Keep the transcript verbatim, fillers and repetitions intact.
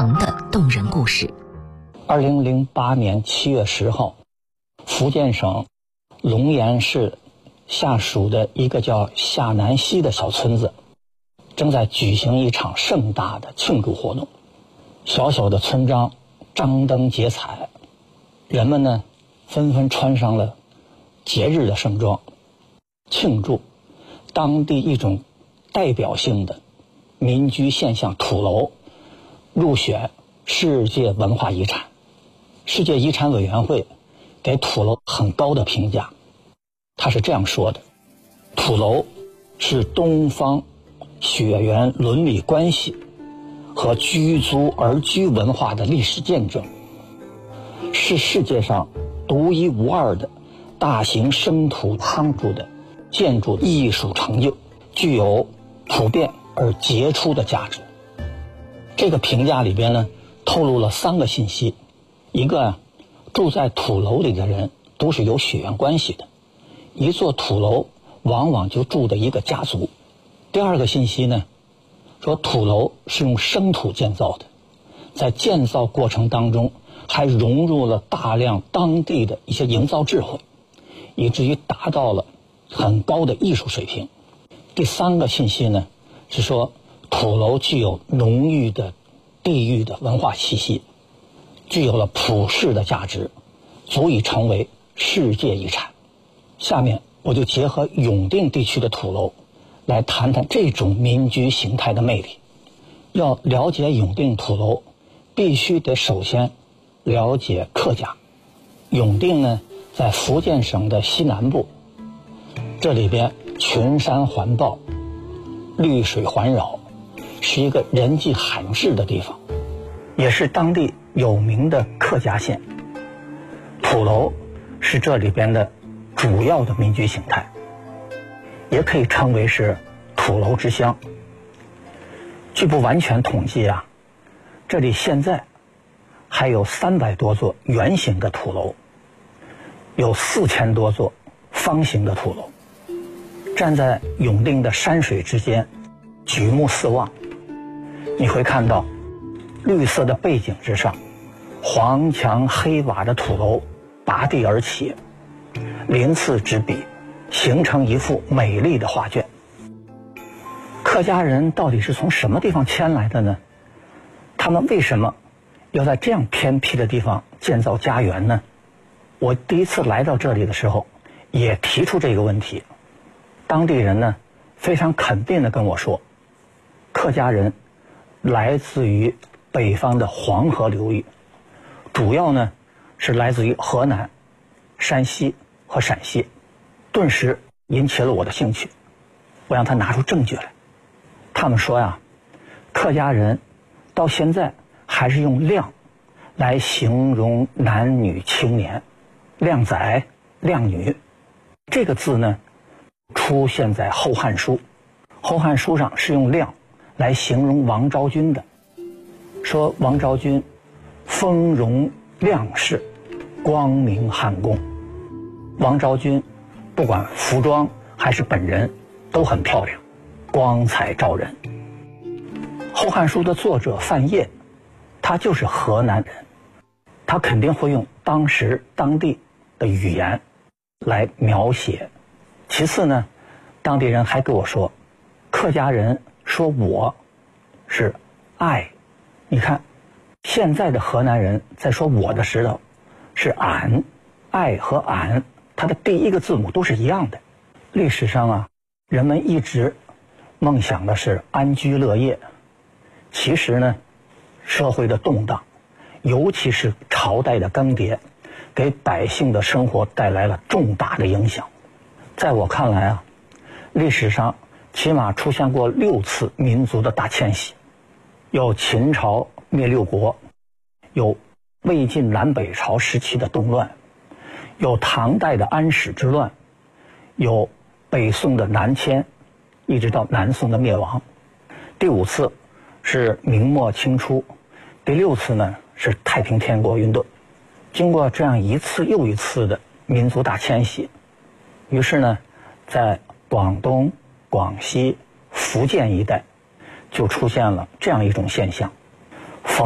鹏的动人故事。 二零零八年七月十号，福建省龙岩市下属的一个叫下南溪的小村子，正在举行一场盛大的庆祝活动。小小的村庄张灯结彩，人们呢纷纷穿上了节日的盛装，庆祝当地一种代表性的民居现象土楼入选世界文化遗产。世界遗产委员会给土楼很高的评价，他是这样说的：土楼是东方血缘伦理关系和居族而居文化的历史见证，是世界上独一无二的大型生土夯筑的建筑艺术成就，具有普遍而杰出的价值。这个评价里边呢，透露了三个信息：一个啊，住在土楼里的人都是有血缘关系的，一座土楼往往就住的一个家族。第二个信息呢，说土楼是用生土建造的，在建造过程当中还融入了大量当地的一些营造智慧，以至于达到了很高的艺术水平。第三个信息呢，是说土楼具有浓郁的地域的文化气息，具有了普世的价值，足以成为世界遗产。下面我就结合永定地区的土楼来谈谈这种民居形态的魅力。要了解永定土楼，必须得首先了解客家。永定呢，在福建省的西南部，这里边群山环抱，绿水环绕，是一个人迹罕至的地方，也是当地有名的客家县。土楼是这里边的主要的民居形态，也可以称为是土楼之乡。据不完全统计啊，这里现在还有三百多座圆形的土楼，有四千多座方形的土楼。站在永定的山水之间，举目四望，你会看到绿色的背景之上，黄墙黑瓦的土楼拔地而起，鳞次栉比，形成一幅美丽的画卷。客家人到底是从什么地方迁来的呢？他们为什么要在这样偏僻的地方建造家园呢？我第一次来到这里的时候也提出这个问题，当地人呢非常肯定地跟我说，客家人来自于北方的黄河流域，主要呢是来自于河南、山西和陕西。顿时引起了我的兴趣，我让他拿出证据来。他们说呀，客家人到现在还是用靓来形容男女青年，靓仔、靓女。这个字呢出现在《后汉书》，《后汉书》上是用靓来形容王昭君的，说王昭君丰容亮氏，光明汉宫。王昭君不管服装还是本人都很漂亮，光彩照人。《后汉书》的作者范晔，他就是河南人，他肯定会用当时当地的语言来描写。其次呢，当地人还跟我说，客家人说我是爱。你看现在的河南人在说我的时候是俺，爱和俺它的第一个字母都是一样的。历史上啊，人们一直梦想的是安居乐业，其实呢社会的动荡，尤其是朝代的更迭，给百姓的生活带来了重大的影响。在我看来啊，历史上起码出现过六次民族的大迁徙，有秦朝灭六国，有魏晋南北朝时期的动乱，有唐代的安史之乱，有北宋的南迁，一直到南宋的灭亡。第五次是明末清初，第六次呢是太平天国运动。经过这样一次又一次的民族大迁徙，于是呢在广东、广西、福建一带就出现了这样一种现象，